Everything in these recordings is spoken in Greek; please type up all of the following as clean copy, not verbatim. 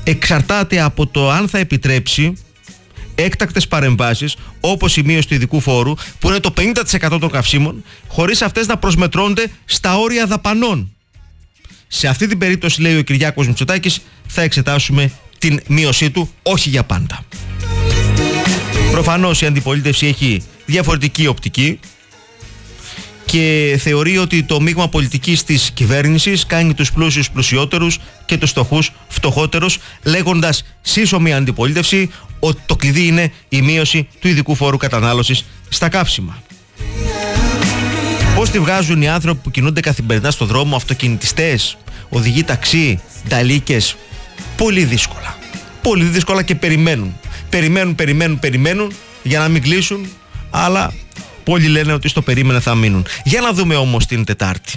εξαρτάται από το αν θα επιτρέψει έκτακτες παρεμβάσεις όπως η μείωση του ειδικού φόρου, που είναι το 50% των καυσίμων, χωρίς αυτές να προσμετρώνται στα όρια δαπανών. Σε αυτή την περίπτωση, λέει ο Κυριάκος Μητσοτάκης, θα εξετάσουμε την μείωσή του, όχι για πάντα. Προφανώς η αντιπολίτευση έχει διαφορετική οπτική και θεωρεί ότι το μείγμα πολιτικής της κυβέρνησης κάνει τους πλούσιους πλουσιότερους και τους φτωχούς φτωχότερους, λέγοντας σύσσωμη αντιπολίτευση ότι το κλειδί είναι η μείωση του ειδικού φόρου κατανάλωσης στα καύσιμα. Πώς τη βγάζουν οι άνθρωποι που κινούνται καθημερινά στο δρόμο, αυτοκινητιστές, οδηγοί ταξί, νταλίκες? Πολύ δύσκολα. Πολύ δύσκολα και περιμένουν για να μην κλείσουν, αλλά πολλοί λένε ότι στο περίμενα θα μείνουν. Για να δούμε όμως την Τετάρτη.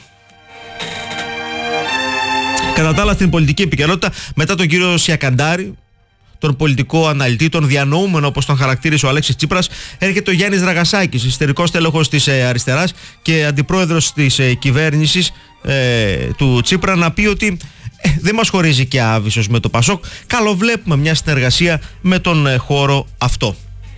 Κατά τα άλλα, στην πολιτική επικαιρότητα, μετά τον κύριο Σιακαντάρη, τον πολιτικό αναλυτή, τον διανοούμενο όπως τον χαρακτήρισε ο Αλέξης Τσίπρας, έρχεται ο Γιάννης Δραγασάκης, ιστορικός τέλεχος της αριστεράς και αντιπρόεδρος της κυβέρνησης του Τσίπρα, να πει ότι δεν μας χωρίζει και άβυσσος με το Πασόκ. Καλοβλέπουμε μια συνεργασία με τον χώρο αυτό.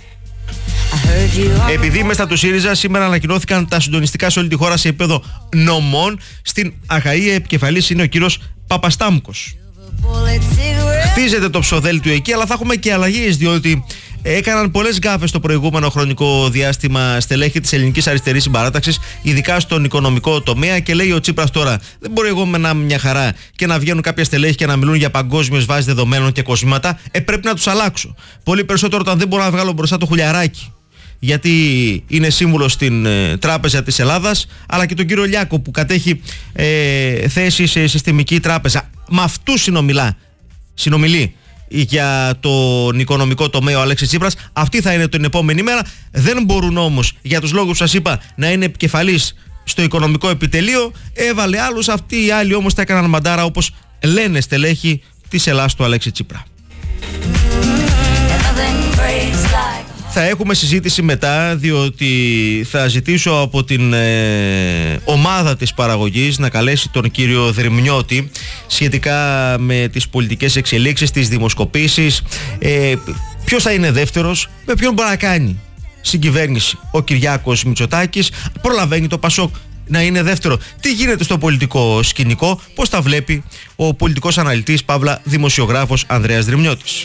Επειδή μέσα του ΣΥΡΙΖΑ σήμερα ανακοινώθηκαν τα συντονιστικά σε όλη τη χώρα σε επίπεδο νομών, στην ΑΧΑΗ επικεφαλής είναι ο κύριος Παπαστάμκος. Χτίζεται το ψωδέλτιο εκεί, αλλά θα έχουμε και αλλαγές, διότι έκαναν πολλές γκάφες το προηγούμενο χρονικό διάστημα στελέχη της ελληνικής αριστερής συμπαράταξης, ειδικά στον οικονομικό τομέα, και λέει ο Τσίπρας τώρα: δεν μπορεί εγώ να είμαι μια χαρά και να βγαίνουν κάποια στελέχη και να μιλούν για παγκόσμιες βάσεις δεδομένων και κοσμήματα. Πρέπει να τους αλλάξω. Πολύ περισσότερο όταν δεν μπορώ να βγάλω μπροστά το Χουλιαράκι, γιατί είναι σύμβουλος στην Τράπεζα της Ελλάδας, αλλά και τον κύριο Λιάκο που κατέχει θέση σε συστημική τράπεζα. Με αυτούς συνομιλεί για τον οικονομικό τομέα ο Αλέξης Τσίπρας. Αυτή θα είναι την επόμενη μέρα. Δεν μπορούν όμως, για τους λόγους που σας είπα, να είναι επικεφαλής στο οικονομικό επιτελείο. Έβαλε άλλους, αυτοί οι άλλοι όμως τα έκαναν μαντάρα, όπως λένε στελέχη της Ελλάδας του Αλέξη Τσίπρα. Θα έχουμε συζήτηση μετά, διότι θα ζητήσω από την ομάδα της παραγωγής να καλέσει τον κύριο Δρυμνιώτη σχετικά με τις πολιτικές εξελίξεις, τις δημοσκοπήσεις, ποιος θα είναι δεύτερος, με ποιον μπορεί να κάνει συγκυβέρνηση ο Κυριάκος Μητσοτάκης, προλαβαίνει το Πασόκ να είναι δεύτερο, τι γίνεται στο πολιτικό σκηνικό, πώς τα βλέπει ο πολιτικός αναλυτής παύλα δημοσιογράφος Ανδρέας Δρυμνιώτης.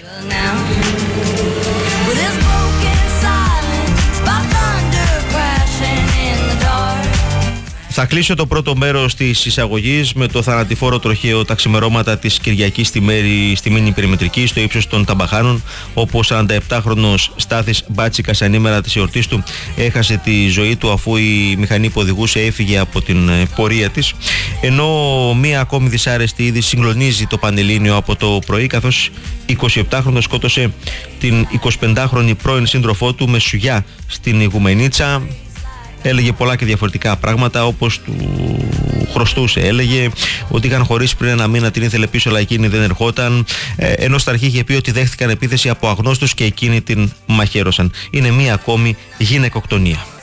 Θα κλείσω το πρώτο μέρος της εισαγωγής με το θανατηφόρο τροχαίο τα ξημερώματα της Κυριακής στη Μήνη Περιμετρική, στο ύψος των Ταμπαχάνων, όπου ο 47χρονος Στάθης Μπάτσικας ανήμερα της εορτής του έχασε τη ζωή του, αφού η μηχανή που οδηγούσε έφυγε από την πορεία της. Ενώ μία ακόμη δυσάρεστη είδηση συγκλονίζει το Πανελλήνιο από το πρωί, καθώς 27χρονος σκότωσε την 25χρονη πρώην σύντροφό του με σουγιά στην Ιγουμενίτσα. Έλεγε πολλά και διαφορετικά πράγματα, όπως του χρωστούσε. Έλεγε ότι είχαν χωρίσει πριν ένα μήνα, την ήθελε πίσω αλλά εκείνη δεν ερχόταν, ενώ στα αρχή είχε πει ότι δέχτηκαν επίθεση από αγνώστους και εκείνη την μαχαίρωσαν. Είναι μία ακόμη γυναικοκτονία.